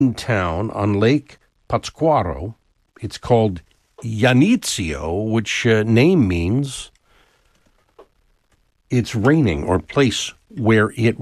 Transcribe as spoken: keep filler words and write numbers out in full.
town on Lake Pátzcuaro. It's called Yanitio, which uh, name means it's raining, or place where it